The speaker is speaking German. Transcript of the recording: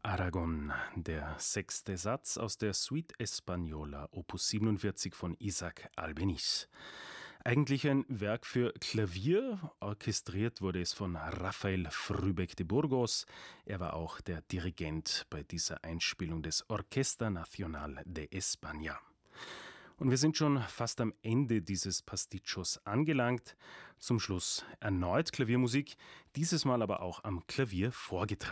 Aragon, der sechste Satz aus der Suite Española, Opus 47 von Isaac Albéniz. Eigentlich ein Werk für Klavier, orchestriert wurde es von Rafael Frübeck de Burgos. Er war auch der Dirigent bei dieser Einspielung des Orquesta Nacional de España. Und wir sind schon fast am Ende dieses Pasticcios angelangt. Zum Schluss erneut Klaviermusik, dieses Mal aber auch am Klavier vorgetragen.